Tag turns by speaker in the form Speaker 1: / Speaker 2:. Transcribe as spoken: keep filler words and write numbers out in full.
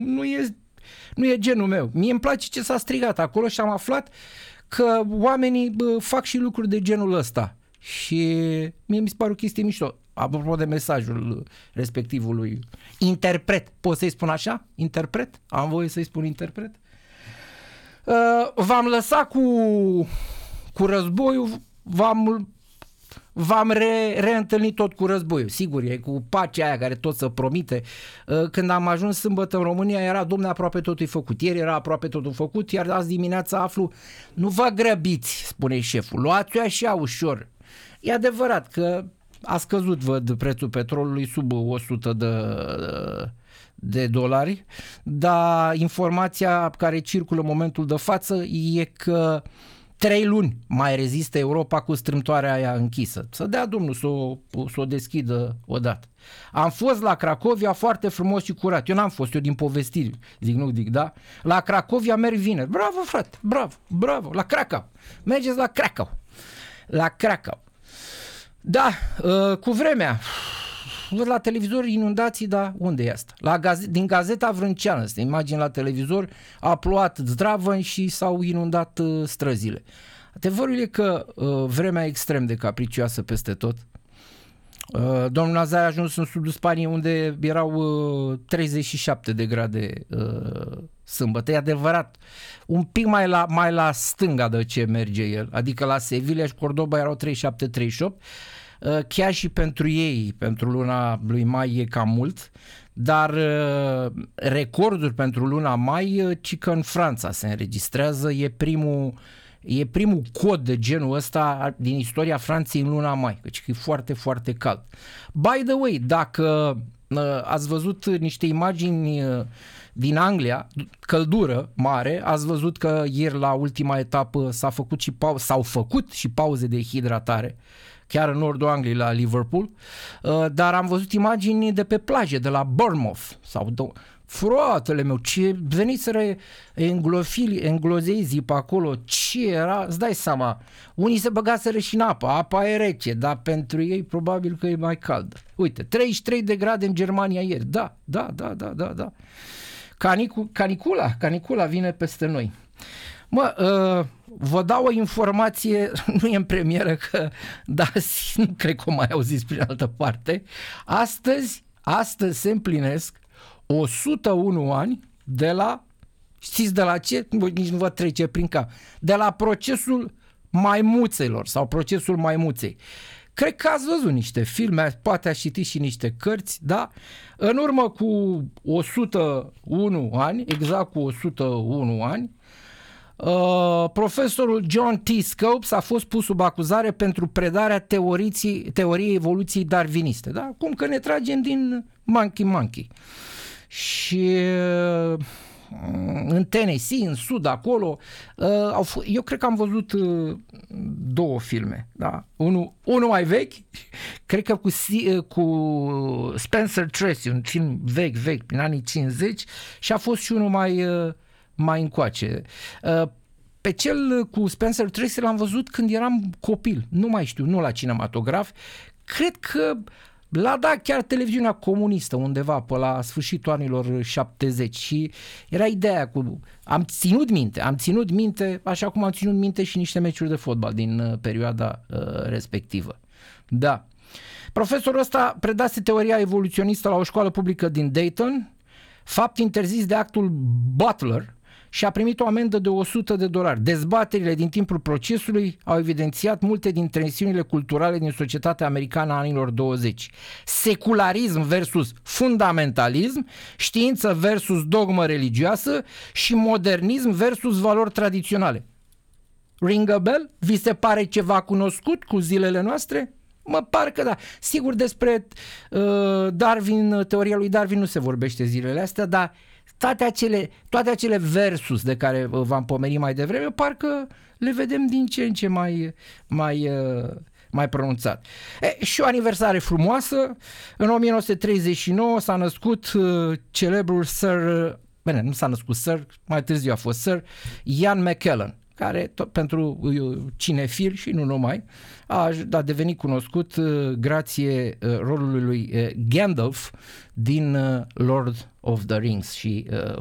Speaker 1: nu e, nu e genul meu. Mie îmi place ce s-a strigat acolo și am aflat că oamenii bă, fac și lucruri de genul ăsta. Și mie mi se pare o chestie mișto. Apropo de mesajul respectivului interpret, pot să-i spun așa? Interpret? Am voie să-i spun interpret? Uh, v-am lăsat cu, cu războiul, v-am, v-am re, reîntâlnit tot cu războiul. Sigur, e cu pacea aia care tot se promite. Uh, când am ajuns sâmbătă în România, era, domne, aproape totul făcut. Ieri era aproape totul făcut, iar azi dimineața aflu, nu vă grăbiți, spune șeful, luați-o așa ușor. E adevărat că a scăzut, văd, prețul petrolului sub o sută de, de dolari, dar informația care circulă în momentul de față e că trei luni mai rezistă Europa cu strâmtoarea aia închisă. Să dea Domnul să o, să o deschidă odată. Am fost la Cracovia, foarte frumos și curat. Eu n-am fost, eu din povestiri, zic, nu zic, da? La Cracovia merg vineri. Bravo, frate, bravo, bravo, la Cracov. Mergeți la Cracov. La Cracov. Da, uh, cu vremea, văd la televizor inundații, dar unde e asta? La gaze- din Gazeta Vrânceană, să imagini la televizor, a plouat zdravăn și s-au inundat uh, străzile. Adevărul e că uh, vremea e extrem de capricioasă peste tot. Uh, domnul Nazar a ajuns în sudul Spaniei unde erau uh, treizeci și șapte de grade uh, sâmbătă. E adevărat, un pic mai la, mai la stânga de ce merge el, adică la Sevilla și Cordoba erau treizeci și șapte treizeci și opt. Uh, chiar și pentru ei, pentru luna lui mai e cam mult, dar uh, recorduri pentru luna mai, uh, ci că în Franța se înregistrează, e primul E primul cod de genul ăsta din istoria Franței în luna mai, căci e foarte, foarte cald. By the way, dacă uh, ați văzut niște imagini uh, din Anglia, căldură mare, ați văzut că ieri la ultima etapă s-a făcut și pau- s-au făcut și pauze de hidratare, chiar în nordul Angliei la Liverpool, uh, dar am văzut imagini de pe plaje, de la Bournemouth sau de... Fratele meu, ce veniseră englofili, englozezii pe acolo, ce era, îți dai seama, unii se băgaseră și în apă, apa e rece, dar pentru ei probabil că e mai caldă. Uite, treizeci și trei de grade în Germania ieri, da, da, da, da, da, da. Canicu, canicula, canicula vine peste noi. Mă, uh, vă dau o informație, nu e în premieră, că, da, nu cred că o mai auziți prin altă parte, astăzi, astăzi se împlinesc o sută unu ani de la, știți de la ce? Nici nu vă trece prin cap. De la procesul maimuțelor sau procesul maimuței. Cred că ați văzut niște filme, poate ați citit și niște cărți, da? În urmă cu o sută unu ani, exact cu o sută unu ani, uh, profesorul John T. Scopes a fost pus sub acuzare pentru predarea teoriei, teoriei evoluției darwiniste. Da? Cum că ne tragem din monkey monkey. Și în Tennessee, în sud, acolo, au f- eu cred că am văzut două filme, da? Unul, unul mai vechi, cred că cu, cu Spencer Tracy, un film vechi, vechi, prin anii cincizeci, și a fost și unul mai, mai încoace. Pe cel cu Spencer Tracy l-am văzut când eram copil, nu mai știu, nu la cinematograf, cred că l-a dat chiar televiziunea comunistă undeva pe la sfârșitul anilor șaptezeci și era ideea cu... Am ținut minte, am ținut minte, așa cum am ținut minte și niște meciuri de fotbal din uh, perioada uh, respectivă. Da. Profesorul ăsta predase teoria evoluționistă la o școală publică din Dayton, fapt interzis de actul Butler, și a primit o amendă de o sută de dolari. Dezbaterile din timpul procesului au evidențiat multe din tensiunile culturale din societatea americană a anilor douăzeci. Secularism versus fundamentalism, știință versus dogmă religioasă și modernism versus valori tradiționale. Ring a bell? Vi se pare ceva cunoscut cu zilele noastre? Mă parcă da. Sigur, despre uh, Darwin, teoria lui Darwin nu se vorbește zilele astea, dar toate acele, toate acele versus de care v-am pomenit mai devreme, parcă le vedem din ce în ce mai, mai, mai pronunțat. E, și o aniversare frumoasă. În o mie nouă sute treizeci și nouă s-a născut uh, celebrul Sir, bine, nu s-a născut Sir, mai târziu a fost Sir Ian McKellen. care tot pentru uh, cinefil și nu numai a, a devenit cunoscut uh, grație uh, rolului lui uh, Gandalf din uh, Lord of the Rings și uh,